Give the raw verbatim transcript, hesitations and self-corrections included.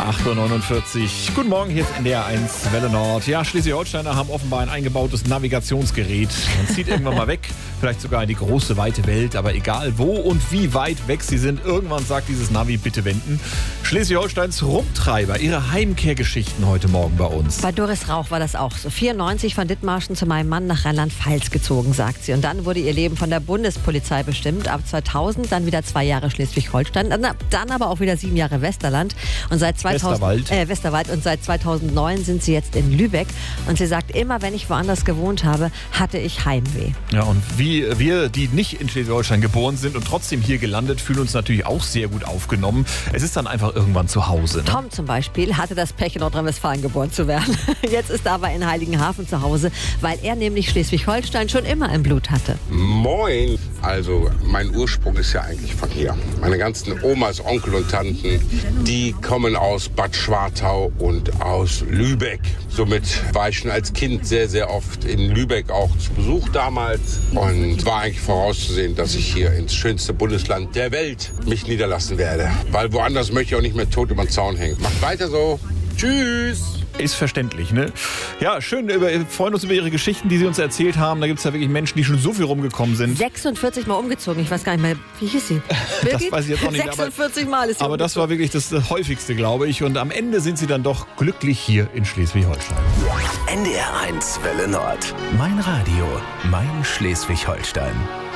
acht Uhr neunundvierzig. Guten Morgen, hier ist N D R eins Welle Nord. Ja, Schleswig-Holsteiner haben offenbar ein eingebautes Navigationsgerät. Man zieht irgendwann mal weg, vielleicht sogar in die große, weite Welt. Aber egal wo und wie weit weg sie sind, irgendwann sagt dieses Navi, bitte wenden. Schleswig-Holsteins Rumtreiber, ihre Heimkehrgeschichten heute Morgen bei uns. Bei Doris Rauch war das auch so. vierundneunzig von Dithmarschen zu meinem Mann nach Rheinland-Pfalz gezogen, sagt sie. Und dann wurde ihr Leben von der Bundespolizei bestimmt. Ab zweitausend dann wieder zwei Jahre Schleswig-Holstein, dann, dann aber auch wieder sieben Jahre Westerland. Und seit zweitausend, Westerwald. Äh, Westerwald. Und seit zweitausendneun sind sie jetzt in Lübeck. Und sie sagt, immer wenn ich woanders gewohnt habe, hatte ich Heimweh. Ja, und wie wir, die nicht in Schleswig-Holstein geboren sind und trotzdem hier gelandet, fühlen uns natürlich auch sehr gut aufgenommen. Es ist dann einfach irgendwann zu Hause. Ne? Tom zum Beispiel hatte das Pech, in Nordrhein-Westfalen geboren zu werden. Jetzt ist er aber in Heiligenhafen zu Hause, weil er nämlich Schleswig-Holstein schon immer im Blut hatte. Moin! Also mein Ursprung ist ja eigentlich von hier. Meine ganzen Omas, Onkel und Tanten, die kommen aus Bad Schwartau und aus Lübeck. Somit war ich schon als Kind sehr, sehr oft in Lübeck auch zu Besuch damals. Und war eigentlich vorauszusehen, dass ich hier ins schönste Bundesland der Welt mich niederlassen werde. Weil woanders möchte ich auch nicht mehr tot über den Zaun hängen. Macht weiter so. Tschüss! Ist verständlich, ne? Ja, schön, über, wir freuen uns über Ihre Geschichten, die Sie uns erzählt haben. Da gibt es ja wirklich Menschen, die schon so viel rumgekommen sind. sechsundvierzig Mal umgezogen, ich weiß gar nicht mehr, wie hieß sie? Birgit? Das weiß ich jetzt auch nicht. sechsundvierzig Mal ist sie Aber das war wirklich das häufigste, glaube ich. Und am Ende sind Sie dann doch glücklich hier in Schleswig-Holstein. N D R eins Welle Nord. Mein Radio, mein Schleswig-Holstein.